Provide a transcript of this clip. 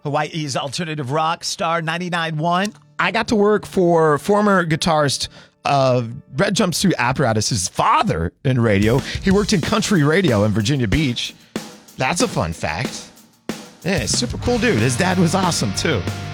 Hawaii's alternative rock star 99.1. I got to work for former guitarist Red Jumpsuit Apparatus' father in radio. He worked in country radio in Virginia Beach. That's a fun fact. Yeah, super cool dude. His dad was awesome too.